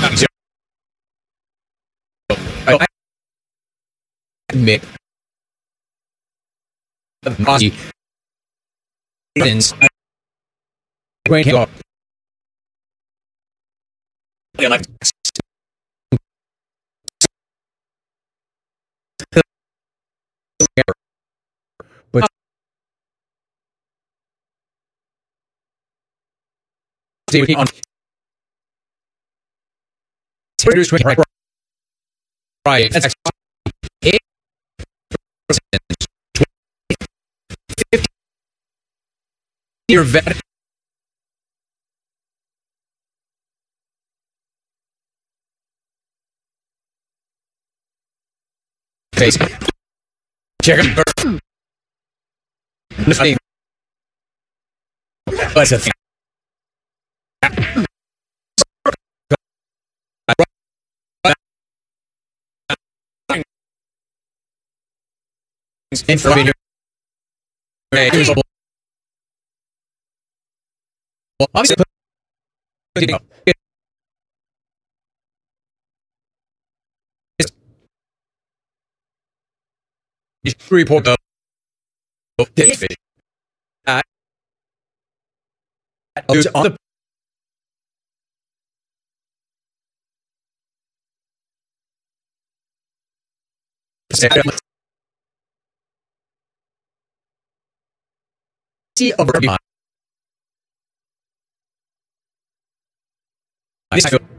I admit Aussie great help. Like but on right that's 50-year vet face check it lifting that's a thing information well obviously report of fish on the of